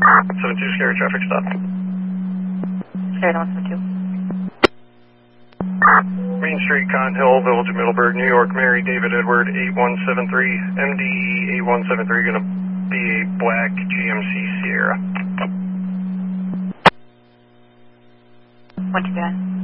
72 Scary traffic stop. Scary 172. Main Street, Cotton Hill, Village of Middleburg, New York, Mary David Edward 8173, MD 8173, going to be a black GMC Sierra. 129.